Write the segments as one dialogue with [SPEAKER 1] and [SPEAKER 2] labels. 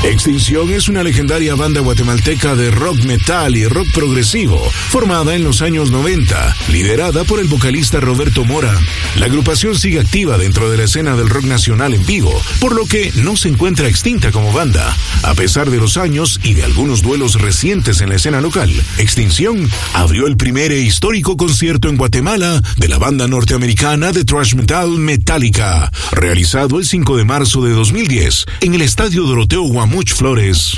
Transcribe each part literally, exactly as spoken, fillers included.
[SPEAKER 1] Extinción es una legendaria banda guatemalteca de rock metal y rock progresivo, formada en los años noventa, liderada por el vocalista Roberto Mora. La agrupación sigue activa dentro de la escena del rock nacional en Vigo, por lo que no se encuentra extinta como banda. A pesar de los años y de algunos duelos recientes en la escena local, Extinción abrió el primer e histórico concierto en Guatemala de la banda norteamericana de thrash metal Metallica, realizado el cinco de marzo de dos mil diez en el Estadio Doroteo Guamuch Flores.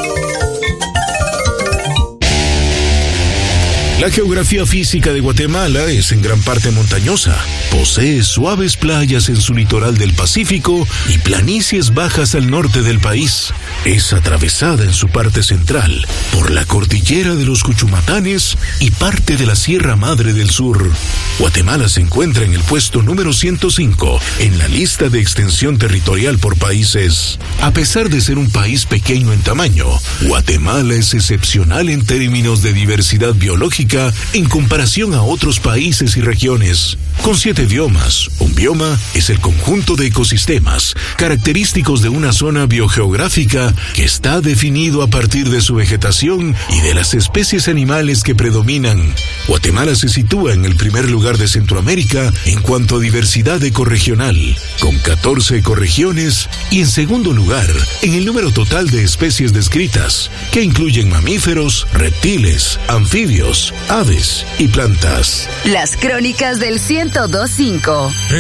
[SPEAKER 1] La geografía física de Guatemala es en gran parte montañosa. Posee suaves playas en su litoral del Pacífico y planicies bajas al norte del país. Es atravesada en su parte central por la cordillera de los Cuchumatanes y parte de la Sierra Madre del Sur. Guatemala se encuentra en el puesto número ciento cinco en la lista de extensión territorial por países. A pesar de ser un país pequeño en tamaño, Guatemala es excepcional en términos de diversidad biológica en comparación a otros países y regiones. Con siete biomas, un bioma es el conjunto de ecosistemas característicos de una zona biogeográfica que está definido a partir de su vegetación y de las especies animales que predominan. Guatemala se sitúa en el primer lugar de Centroamérica en cuanto a diversidad ecorregional, con catorce ecorregiones, y en segundo lugar en el número total de especies descritas, que incluyen mamíferos, reptiles, anfibios, aves y plantas.
[SPEAKER 2] Las crónicas del ciento dos punto cinco.